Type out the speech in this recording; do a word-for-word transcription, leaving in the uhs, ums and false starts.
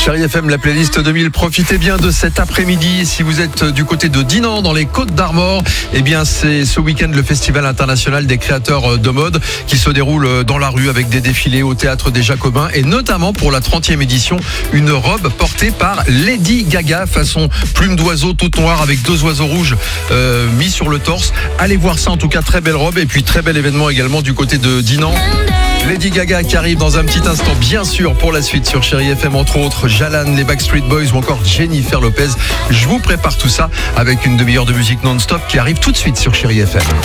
Chérie F M, la playlist deux mille. Profitez bien de cet après-midi. Si vous êtes du côté de Dinan, dans les Côtes d'Armor, eh bien, c'est ce week-end le Festival international des créateurs de mode qui se déroule dans la rue avec des défilés au théâtre des Jacobins et notamment pour la trentième édition, une robe portée par Lady Gaga, façon plume d'oiseau toute noire avec deux oiseaux rouges euh, mis sur le torse. Allez voir ça, en tout cas, très belle robe et puis très bel événement également du côté de Dinan. Lady Gaga qui arrive dans un petit instant, bien sûr, pour la suite sur Chérie F M, entre autres Jalan, les Backstreet Boys ou encore Jennifer Lopez. Je vous prépare tout ça avec une demi-heure de musique non-stop qui arrive tout de suite sur Chérie F M.